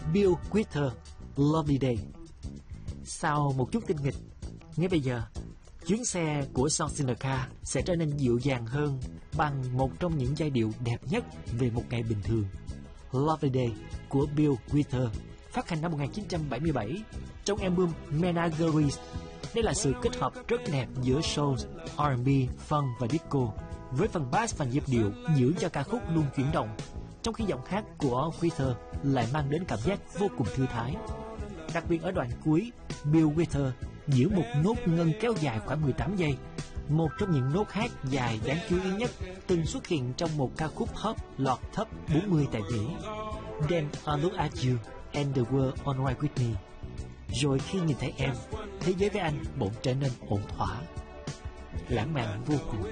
Bill Withers, Lovely Day. Sau một chút tinh nghịch, ngay bây giờ, chuyến xe của Son Sinatra sẽ trở nên dịu dàng hơn bằng một trong những giai điệu đẹp nhất về một ngày bình thường. Lovely Day của Bill Withers phát hành năm 1977 trong album Menageries. Đây là sự kết hợp rất đẹp giữa soul, R&B, funk và disco, với phần bass và nhịp điệu giữ cho ca khúc luôn chuyển động, trong khi giọng hát của Withers lại mang đến cảm giác vô cùng thư thái. Đặc biệt ở đoạn cuối, Bill Withers giữ một nốt ngân kéo dài khoảng 18 giây, một trong những nốt hát dài đáng chú ý nhất từng xuất hiện trong một ca khúc pop lọt top 40 tại Mỹ. Then I look at you and the world alright with me. Rồi khi nhìn thấy em, thế giới với anh bỗng trở nên ổn thỏa. Lãng mạn vô cùng.